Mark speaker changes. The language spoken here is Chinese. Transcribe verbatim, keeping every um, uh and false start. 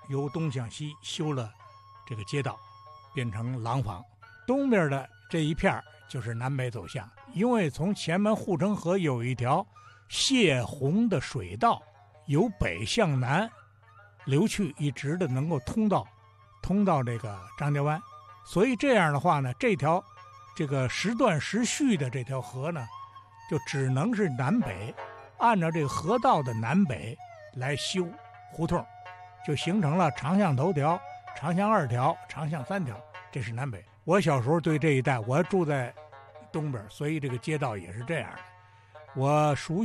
Speaker 1: 由东向西修了这个街道，变成廊坊。东边的这一片就是南北走向，因为从前门护城河有一条泄洪的水道，由北向南流去，一直的能够通到通到这个张家湾。所以这样的话呢，这条这个时断时续的这条河呢，就只能是南北按照这个河道的南北来修胡同，就形成了长巷头条、长巷二条、长巷三条，这是南北。我小时候对这一带，我住在东边，所以这个街道也是这样的。我熟